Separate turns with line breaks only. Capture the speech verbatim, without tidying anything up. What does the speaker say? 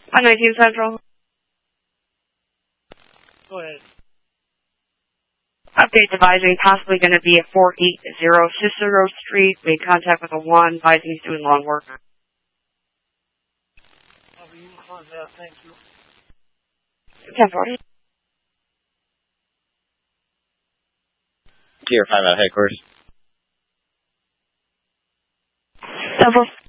On nineteen Central.
Go ahead.
Update advising possibly going to be at four eighty Cicero Street. Made contact with a one, advising he's doing lawn work.
I'll be in contact, thank you.
ten forty.
Tier five out of headquarters.
Several.